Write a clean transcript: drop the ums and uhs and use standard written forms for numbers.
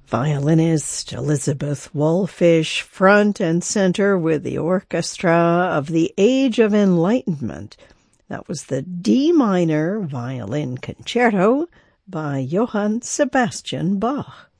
Violinist Elizabeth Wallfisch front and center with the orchestra of the Age of Enlightenment. That was the D minor violin concerto by Johann Sebastian Bach.